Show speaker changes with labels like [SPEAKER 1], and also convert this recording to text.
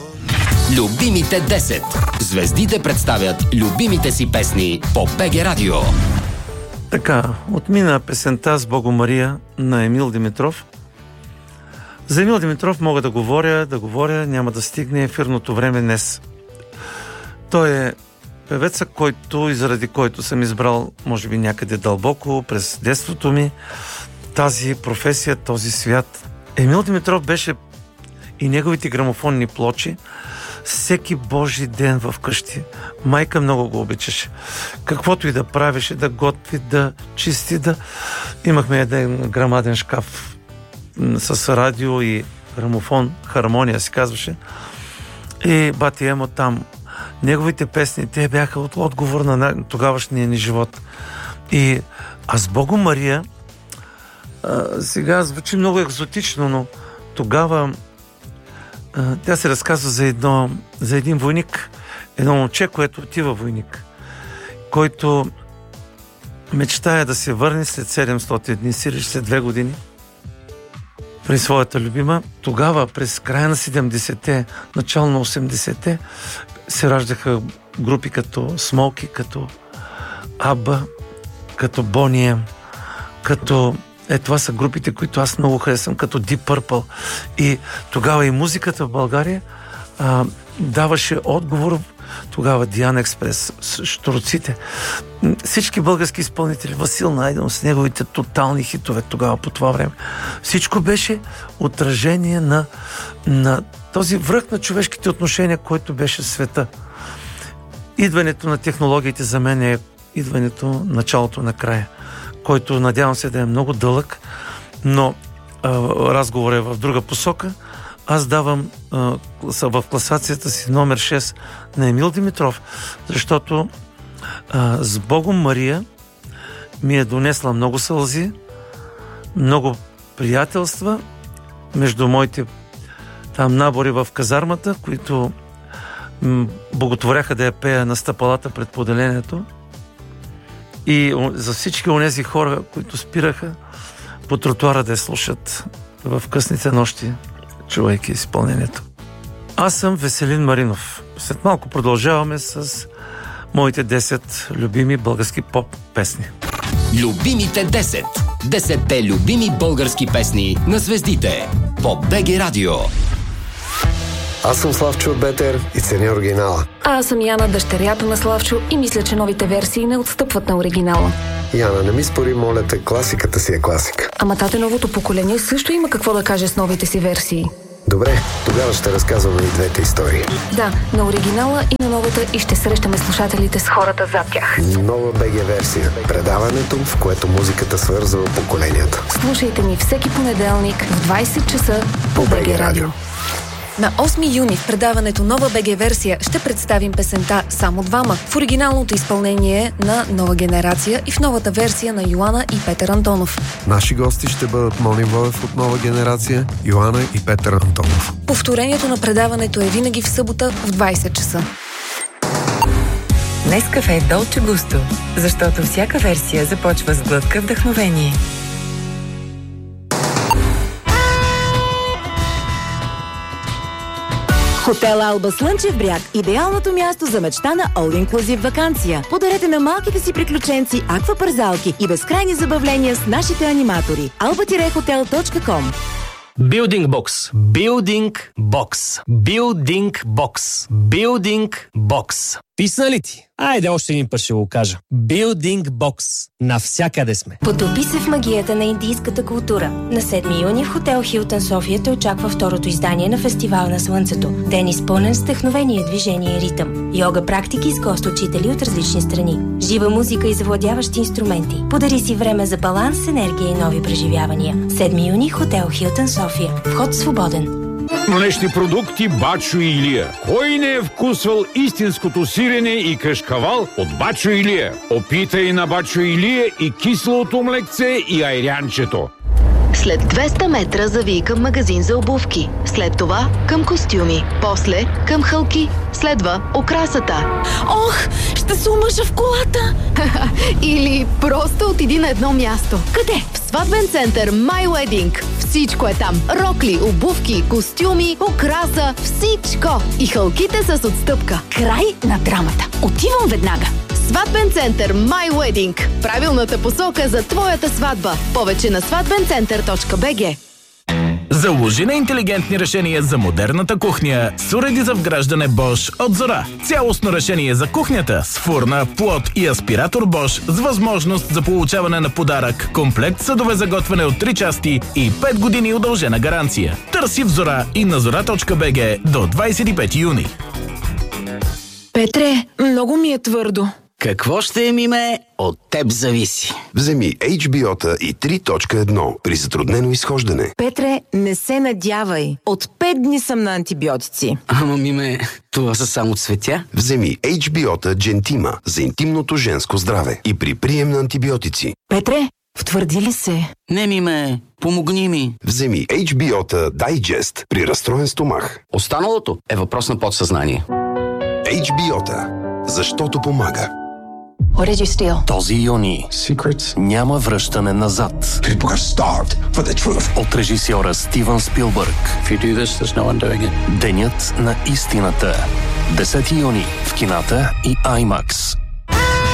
[SPEAKER 1] Любимите 10. Звездите представят любимите си песни по БГ Радио.
[SPEAKER 2] Така, отмина песента "С Богом Мария" на Емил Димитров. За Емил Димитров мога да говоря, няма да стигне ефирното време днес. Той е певеца, който и заради който съм избрал, може би някъде дълбоко през детството ми, тази професия, този свят. Емил Димитров беше и неговите грамофонни плочи всеки божи ден в къщи. Майка много го обичаше. Каквото и да правеше, да готви, да чисти, Имахме един грамаден шкаф с радио и грамофон, хармония се казваше. И бати Емо там. Неговите песни, те бяха от отговор на тогавашния ни живот. И "С Богом Мария" сега звучи много екзотично, но тогава тя се разказва за един войник, едно момче, което отива войник, който мечтае да се върне след 700 дни, сиреч след 2 години при своята любима. Тогава, през края на 70-те, начало на 80-те, се раждаха групи като Смолки, като Аба, като Бония, като... това са групите, които аз много харесвам, като Deep Purple. И тогава и музиката в България даваше отговор. Тогава Диан Експрес, Щурците, всички български изпълнители, Васил Найденов с неговите тотални хитове тогава, по това време. Всичко беше отражение на този връх на човешките отношения, който беше в света. Идването на технологиите за мен е идването, началото на края, който надявам се да е много дълъг, но разговор е в друга посока. Аз давам в класацията си номер 6 на Емил Димитров, защото "С Богом Мария" ми е донесла много сълзи, много приятелства между моите там набори в казармата, които боготворяха да я пея на стъпалата пред поделението. И за всички онези хора, които спираха по тротуара да я слушат в късните нощи, чувайки изпълнението. Аз съм Веселин Маринов. След малко продължаваме с моите 10 любими български поп песни.
[SPEAKER 1] Любимите 10. 10-те любими български песни на звездите по БГ Радио.
[SPEAKER 3] Аз съм Славчо от Бетер и ценя оригинала.
[SPEAKER 4] Аз съм Яна, дъщерята на Славчо, и мисля, че новите версии не отстъпват на оригинала.
[SPEAKER 3] Яна, не ми спори, моля те, класиката си е класика.
[SPEAKER 4] Ама тате, новото поколение също има какво да каже с новите си версии.
[SPEAKER 3] Добре, тогава ще разказваме и двете истории.
[SPEAKER 4] Да, на оригинала и на новата, и ще срещаме слушателите с хората зад тях.
[SPEAKER 3] Нова БГ версия. Предаването, в което музиката свързва поколенията.
[SPEAKER 4] Слушайте ни всеки понеделник в 20 часа по БГ Радио. На 8 юни в предаването "Нова БГ версия" ще представим песента "Само двама" в оригиналното изпълнение на Нова генерация и в новата версия на Йоана и Петър Антонов.
[SPEAKER 3] Наши гости ще бъдат Мони Воев от Нова генерация, Йоана и Петър Антонов.
[SPEAKER 4] Повторението на предаването е винаги в събота в 20 часа.
[SPEAKER 5] Нескафе Долче Густо, защото всяка версия започва с глътка вдъхновение.
[SPEAKER 6] Хотел Алба Слънчев бряг – идеалното място за мечта на all-inclusive ваканция. Подарете на малките си приключенци аквапарзалки и безкрайни забавления с нашите аниматори. alba-hotel.com.
[SPEAKER 7] Building Box. Building Box. Building Box. Building Box. Писна ли ти? Айде още един път ще го кажа. Building Box. Навсякъде сме.
[SPEAKER 8] Потопи се в магията на индийската култура. На 7 юни в хотел Хилтън София те очаква второто издание на Фестивал на Слънцето. Ден изпълнен с вдъхновение, движение и ритъм. Йога практики с гост-учители от различни страни. Жива музика и завладяващи инструменти. Подари си време за баланс, енергия и нови преживявания. 7 юни хотел Хилтън София. Вход свободен.
[SPEAKER 9] Млечни продукти Бачо и Илия. Кой не е вкусвал истинското сирене и кашкавал от Бачо и Илия? Опитай на Бачо и Илия и киселото млекце и айрянчето.
[SPEAKER 10] След 200 метра завий към магазин за обувки. След това към костюми. После към хълки. Следва окрасата.
[SPEAKER 11] Ох, ще се омъжа в колата! Или просто отиди на едно място. Къде? В сватбен център My Wedding. Всичко е там. Рокли, обувки, костюми, окраса, всичко. И хълките с отстъпка. Край на драмата. Отивам веднага. Сватбен център My Wedding. Правилната посока за твоята сватба. Повече на сватбенцентър.bg.
[SPEAKER 12] Заложи на интелигентни решения за модерната кухня с уреди за вграждане Bosch от Зора. Цялостно решение за кухнята с фурна, плот и аспиратор Bosch с възможност за получаване на подарък, комплект съдове за готвене от 3 части и 5 години удължена гаранция. Търси в Зора и на zora.bg до 25 юни.
[SPEAKER 11] Петре, много ми е твърдо.
[SPEAKER 13] Какво ще е, Миме? От теб зависи.
[SPEAKER 14] Вземи HBO-та и 3.1 при затруднено изхождане.
[SPEAKER 6] Петре, не се надявай. От 5 дни съм на антибиотици.
[SPEAKER 13] Ама, Миме, това са само цветя.
[SPEAKER 14] Вземи HBO-та Gentima за интимното женско здраве и при прием на антибиотици.
[SPEAKER 6] Петре, втвърди ли се?
[SPEAKER 13] Не, Миме, помогни ми.
[SPEAKER 14] Вземи HBO-та Digest при разстроен стомах.
[SPEAKER 13] Останалото е въпрос на подсъзнание.
[SPEAKER 14] HBO-та, защото помага.
[SPEAKER 1] What did you steal? Този юни няма връщане назад. От режисьора Стивън Спилбърг. Денят на истината. 10 юни в кината и IMAX.